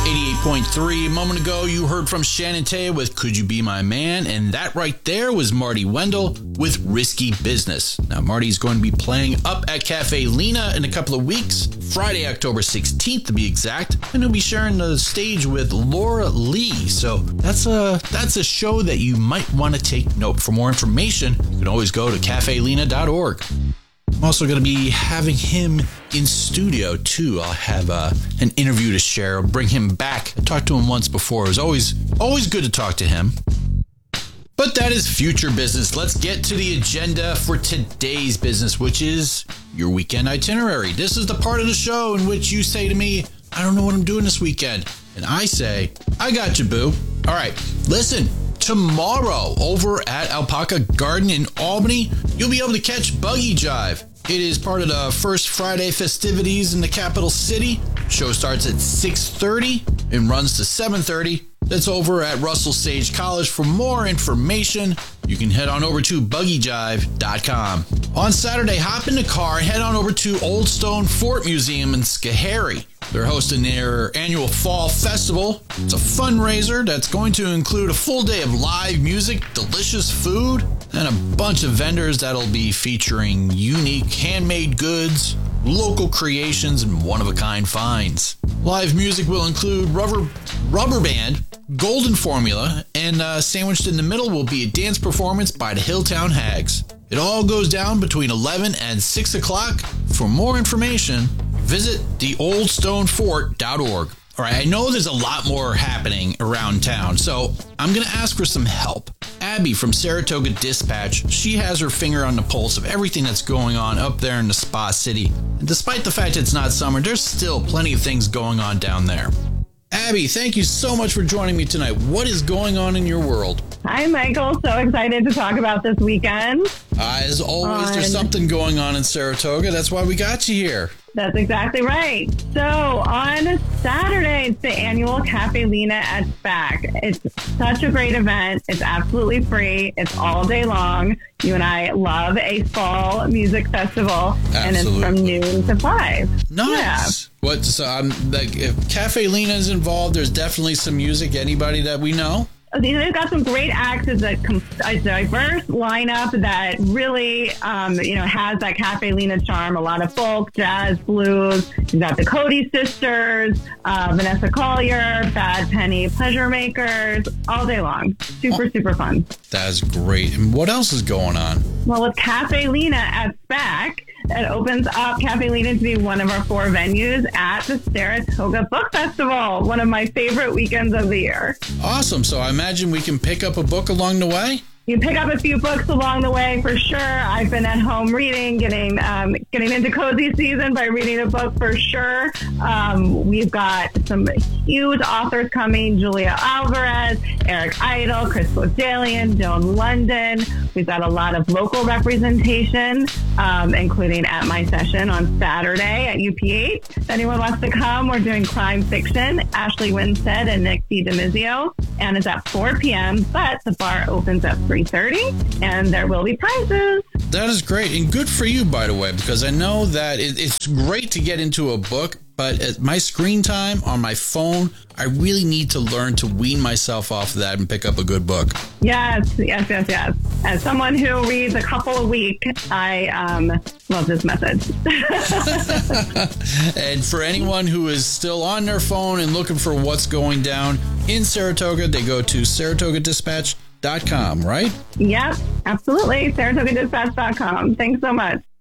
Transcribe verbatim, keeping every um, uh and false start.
eighty-eight point three. A moment ago, you heard from Shannon Taya with Could You Be My Man? And that right there was Marty Wendell with Risky Business. Now, Marty's going to be playing up at Cafe Lena in a couple of weeks, Friday, October sixteenth to be exact, and he'll be sharing the stage with Laura Lee. So that's a, that's a show that you might want to take note. For more information, you can always go to cafe lena dot org. I'm also going to be having him in studio, too. I'll have uh, an interview to share. I'll bring him back. I talked to him once before. It was always, always good to talk to him. But that is future business. Let's get to the agenda for today's business, which is your weekend itinerary. This is the part of the show in which you say to me, I don't know what I'm doing this weekend. And I say, I got you, boo. All right, listen. Tomorrow, over at Alpaca Garden in Albany, you'll be able to catch Buggy Jive. It is part of the First Friday festivities in the capital city. Show starts at six thirty and runs to seven thirty. That's over at Russell Sage College. For more information, you can head on over to buggy jive dot com. On Saturday, hop in the car and head on over to Old Stone Fort Museum in Schoharie. They're hosting their annual Fall Festival. It's a fundraiser that's going to include a full day of live music, delicious food, and a bunch of vendors that'll be featuring unique handmade goods, local creations, and one-of-a-kind finds. Live music will include Rubber, Rubber Band, Golden Formula, and uh, sandwiched in the middle will be a dance performance by the Hilltown Hags. It all goes down between eleven and six o'clock. For more information, visit the old stone fort dot org. All right, I know there's a lot more happening around town, so I'm going to ask for some help. Abby from Saratoga Dispatch, she has her finger on the pulse of everything that's going on up there in the Spa City. And despite the fact it's not summer, there's still plenty of things going on down there. Abby, thank you so much for joining me tonight. What is going on in your world? Hi, Michael. So excited to talk about this weekend. Uh, as always, on... there's something going on in Saratoga. That's why we got you here. That's exactly right. So on Saturday, it's the annual Cafe Lena at SPAC. It's such a great event. It's absolutely free. It's all day long. You and I love a fall music festival. Absolutely. And it's from noon to five. Nice. Yeah. What? So I'm like, if Cafe Lena is involved, there's definitely some music. Anybody that we know? They've got some great acts. It's a, a diverse lineup that really, um, you know, has that Cafe Lena charm. A lot of folk, jazz, blues. You've got the Cody Sisters, uh, Vanessa Collier, Bad Penny Pleasure Makers, all day long. Super, oh, super fun. That's great. And what else is going on? Well, with Cafe Lena at SPAC, it opens up Cafe Lena to be one of our four venues at the Saratoga Book Festival, one of my favorite weekends of the year. Awesome. So I imagine we can pick up a book along the way? You pick up a few books along the way for sure. I've been at home reading, getting um, getting into cozy season by reading a book for sure. Um, we've got some huge authors coming: Julia Alvarez, Eric Idle, Chris Bodalian, Joan London. We've got a lot of local representation, um, including at my session on Saturday at U P eight. If anyone wants to come, we're doing crime fiction. Ashley Winstead and Nick DiMizio, and it's at four p.m. But the bar opens at three thirty, and there will be prizes. That is great, and good for you, by the way, because I know that it, it's great to get into a book, but at my screen time on my phone, I really need to learn to wean myself off of that and pick up a good book. Yes, yes, yes, yes. As someone who reads a couple a week, I um, love this message. And for anyone who is still on their phone and looking for what's going down in Saratoga, they go to saratoga dispatch dot com, right? Yep, absolutely. saratoga dispatch dot com. Thanks so much.